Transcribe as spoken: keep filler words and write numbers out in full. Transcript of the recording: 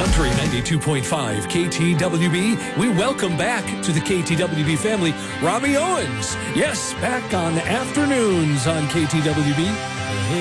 Country ninety-two point five K T W B. We welcome back to the K T W B family, Robbie Owens. Yes, back on afternoons on K T W B.